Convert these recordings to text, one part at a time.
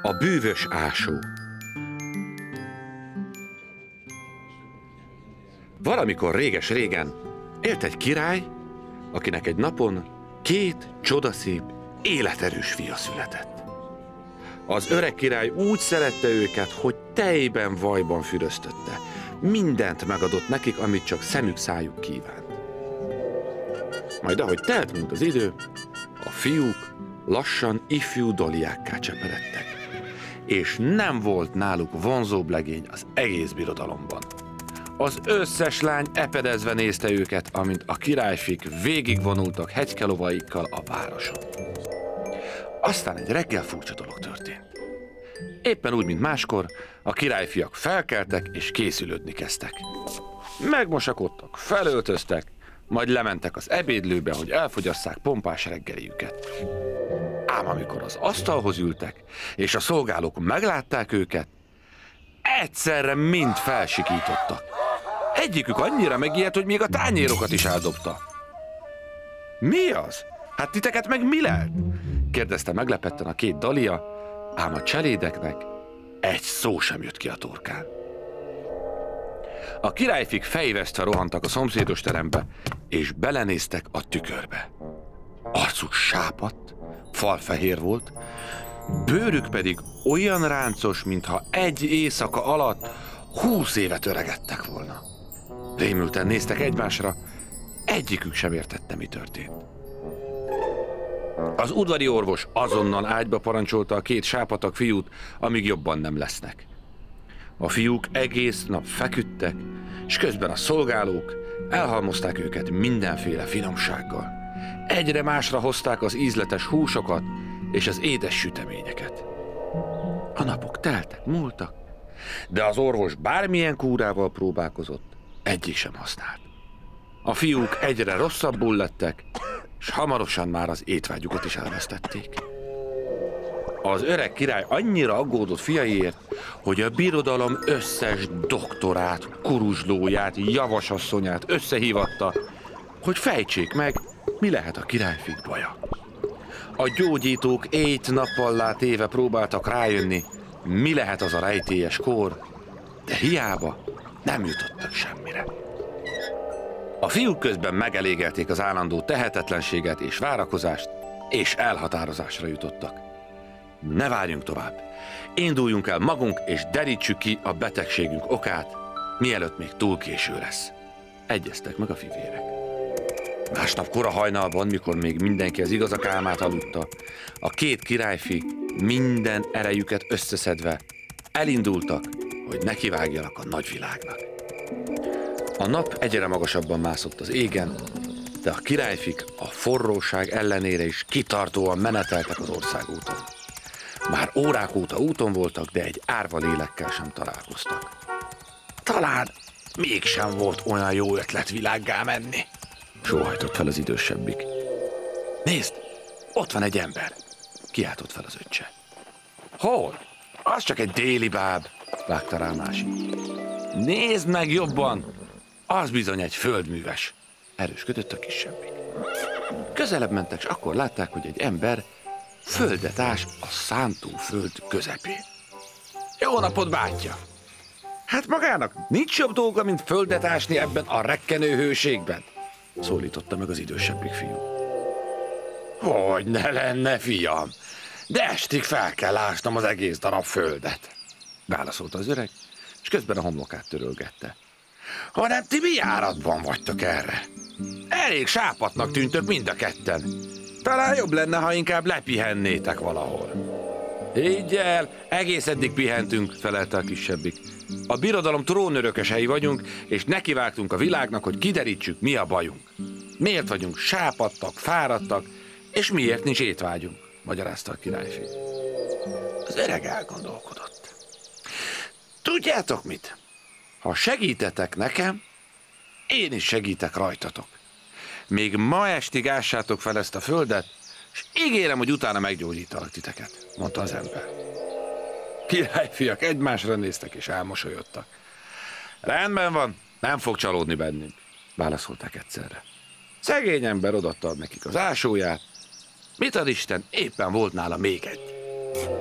A bűvös ásó. Valamikor réges-régen élt egy király, akinek egy napon 2 csodaszép, életerős fia született. Az öreg király úgy szerette őket, hogy tejben, vajban füröztötte. Mindent megadott nekik, amit csak szemük, szájuk kívánt. Majd ahogy telt mint az idő, a fiúk lassan ifjú doliákká cseperedtek, és nem volt náluk vonzóbb legény az egész birodalomban. Az összes lány epedezve nézte őket, amint a királyfik végigvonultak hegykelovaikkal a városon. Aztán egy reggel furcsa dolog történt. Éppen úgy, mint máskor, a királyfiak felkeltek és készülődni kezdtek. Megmosakodtak, felöltöztek, majd lementek az ebédlőbe, hogy elfogyasszák pompás reggeliüket. Ám amikor az asztalhoz ültek, és a szolgálók meglátták őket, egyszerre mind felsikítottak. Egyikük annyira megijedt, hogy még a tányérokat is eldobta. Mi az? Hát titeket meg mi lelt? Kérdezte meglepetten a 2 dalia, ám a cselédeknek egy szó sem jött ki a torkán. A királyfik fejvesztve rohantak a szomszédos terembe, és belenéztek a tükörbe. Arcuk sápadt, falfehér volt, bőrük pedig olyan ráncos, mintha egy éjszaka alatt 20 évet öregedtek volna. Rémülten néztek egymásra, egyikük sem értette, mi történt. Az udvari orvos azonnal ágyba parancsolta a 2 sápatak fiút, amíg jobban nem lesznek. A fiúk egész nap feküdtek, és közben a szolgálók elhalmozták őket mindenféle finomsággal. Egyre másra hozták az ízletes húsokat és az édes süteményeket. A napok teltek, múltak, de az orvos bármilyen kúrával próbálkozott, egyik sem használt. A fiúk egyre rosszabbul lettek, és hamarosan már az étvágyukat is elvesztették. Az öreg király annyira aggódott fiaiért, hogy a birodalom összes doktorát, kuruzslóját, javasasszonyát összehívatta, hogy fejtsék meg, mi lehet a királyfik baja. A gyógyítók éjt-nappallá téve próbáltak rájönni, mi lehet az a rejtélyes kór, de hiába nem jutottak semmire. A fiúk közben megelégelték az állandó tehetetlenséget és várakozást, és elhatározásra jutottak. Ne várjunk tovább. Induljunk el magunk, és derítsük ki a betegségünk okát, mielőtt még túl késő lesz. Egyeztek meg a fivérek. Másnap kora hajnalban, mikor még mindenki az igazak álmát aludta, a 2 királyfi minden erejüket összeszedve elindultak, hogy nekivágjanak a nagyvilágnak. A nap egyre magasabban mászott az égen, de a királyfik a forróság ellenére is kitartóan meneteltek az országúton. Már órák óta úton voltak, de egy árva lélekkel sem találkoztak. Talán mégsem volt olyan jó ötlet világgá menni, sóhajtott fel az idősebbik. Nézd, ott van egy ember, kiáltott fel az öccse. Hol? Az csak egy déli báb, vágta rá másik. Nézd meg jobban, az bizony egy földműves, erősködött a kisebbik. Közelebb mentek, és akkor látták, hogy egy ember földet ás a szántóföld közepén. Jó napot, bátyja! Hát magának nincs jobb dolga, mint földet ásni ebben a rekkenő hőségben, szólította meg az idősebbik fiú. Hogy ne lenne, fiam, de estig fel kell ásnom az egész darab földet, válaszolta az öreg, és közben a homlokát törölgette. Hanem ti mi járatban vagytok erre? Elég sápatnak tűntök mind a ketten. Talán jobb lenne, ha inkább lepihennétek valahol. Higgy el, egész eddig pihentünk, felelte a kisebbik. A birodalom trónörökösei vagyunk, és nekivágtunk a világnak, hogy kiderítsük, mi a bajunk. Miért vagyunk sápadtak, fáradtak, és miért nincs étvágyunk, magyarázta a királyfi. Az öreg elgondolkodott. Tudjátok mit? Ha segítetek nekem, én is segítek rajtatok. Még ma estig ássátok fel ezt a földet, és ígérem, hogy utána meggyógyítalak titeket, mondta az ember. Királyfiak egymásra néztek és elmosolyodtak. Rendben van, nem fog csalódni bennünk, válaszolták egyszerre. Szegény ember odaadta nekik az ásóját. Mit ad Isten, éppen volt nála még egy.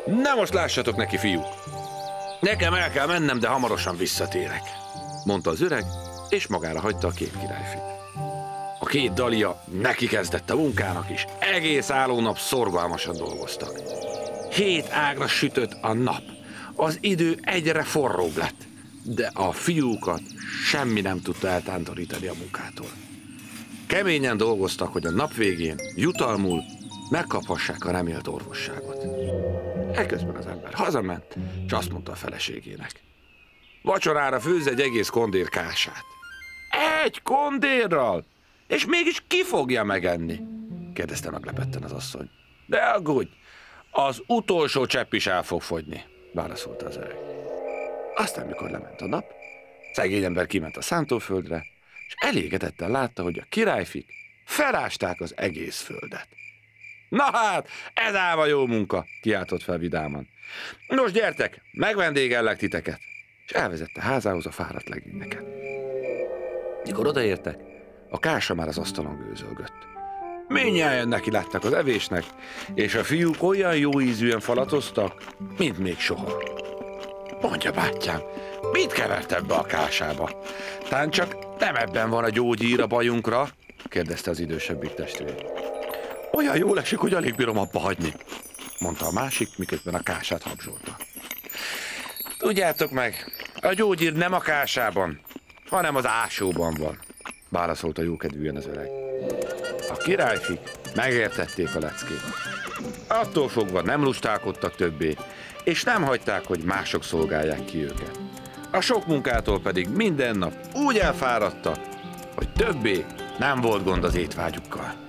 Na most lássatok neki, fiúk! Nekem el kell mennem, de hamarosan visszatérek, mondta az öreg, és magára hagyta a két királyfit. A két dalia neki kezdett a munkának, és egész álló nap szorgalmasan dolgoztak. 7 ágra sütött a nap, az idő egyre forróbb lett, de a fiúkat semmi nem tudta eltántorítani a munkától. Keményen dolgoztak, hogy a nap végén jutalmul megkaphassák a remélt orvosságot. Eközben az ember hazament, és azt mondta a feleségének: vacsorára főzz egy egész kondér kását. Egy kondérral? És mégis ki fogja megenni? Kérdezte meglepetten az asszony. De aggódj, az utolsó csepp is el fog fogyni, válaszolta az öreg. Aztán, mikor lement a nap, szegény ember kiment a szántóföldre, és elégedetten látta, hogy a királyfik felásták az egész földet. Na hát, ez ám a jó munka, kiáltott fel vidáman. Nos, gyertek, megvendégellek titeket, és elvezette házához a fáradt legényeket. Mikor odaértek, a kása már az asztalon gőzölgött. Mindnyájan neki láttak az evésnek, és a fiúk olyan jó ízűen falatoztak, mint még soha. Mondja, bátyám, mit kevert ebbe a kásába? Tán csak nem ebben van a gyógyír a bajunkra? Kérdezte az idősebbik testvér. Olyan jól esik, hogy alig bírom abba hagyni, mondta a másik, miközben a kását habzsolta. Tudjátok meg, a gyógyír nem a kásában, hanem az ásóban van, válaszolta jókedvűen az öreg. A királyfik megértették a leckét. Attól fogva nem lustálkodtak többé, és nem hagyták, hogy mások szolgálják ki őket. A sok munkától pedig minden nap úgy elfáradtak, hogy többé nem volt gond az étvágyukkal.